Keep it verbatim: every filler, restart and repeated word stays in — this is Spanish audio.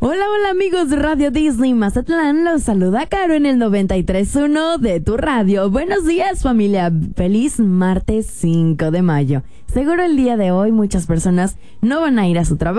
Hola, hola amigos de Radio Disney Mazatlán, los saluda Caro en el noventa y tres punto uno de tu radio. Buenos días familia, feliz martes cinco de mayo. Seguro el día de hoy muchas personas no van a ir a su trabajo.